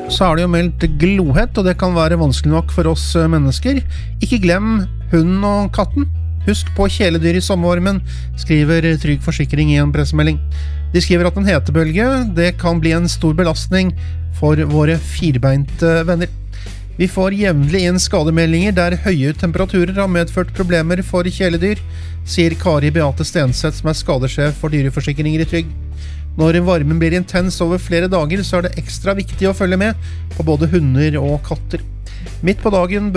Så det jo meldt glohett, og det kan være vanskelig nok for oss mennesker. Ikke glem hunden og katten. Husk på kjæledyr i sommervarmen, skriver Trygg Forsikring i en pressemelding. De skriver at en hetebølge, det kan bli en stor belastning for våre firbeinte venner. Vi får jevnlig inn skademeldinger der høye temperaturer har medført problemer for kjæledyr, sier Kari Beate Stenseth, som skadesjef for dyreforsikringer i Trygg. Når varmen blir intens over flere dager, så det ekstra viktig å følge med på både hunder og katter. Midt på dagen